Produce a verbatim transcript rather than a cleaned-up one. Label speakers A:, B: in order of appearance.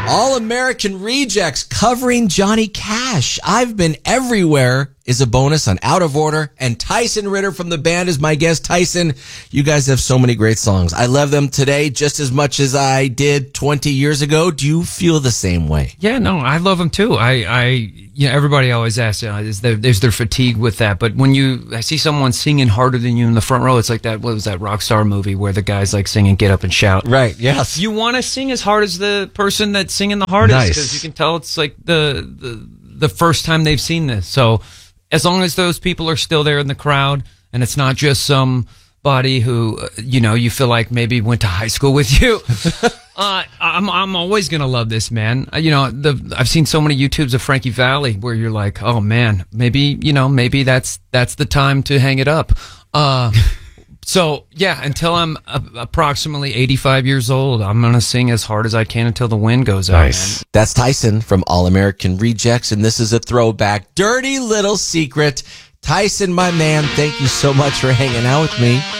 A: All American Rejects covering Johnny Cash. I've Been Everywhere is a bonus on Out of Order, and Tyson Ritter from the band is my guest. Tyson, you guys have so many great songs. I love them today just as much as I did twenty years ago. Do you feel the same way?
B: Yeah, no, I love them too. I, I, you know, everybody always asks, you know, is there, is there fatigue with that? But when you, I see someone singing harder than you in the front row, it's like that, what was that Rockstar movie where the guy's like singing Get Up and Shout?
A: Right, yes.
B: You want to sing as hard as the person that's singing the hardest, because
A: Nice.
B: you can tell it's like the, the, the first time they've seen this. So as long as those people are still there in the crowd and it's not just somebody who, uh, you know, you feel like maybe went to high school with you, uh, I'm I'm always going to love this, man. Uh, You know, the I've seen so many YouTubes of Frankie Valli where you're like, oh man, maybe, you know, maybe that's that's the time to hang it up. Uh, so yeah, until I'm uh, approximately eighty-five years old, I'm going to sing as hard as I can until the wind goes out.
A: Nice. That's Tyson from All American Rejects, and this is a throwback. Dirty Little Secret. Tyson, my man, thank you so much for hanging out with me.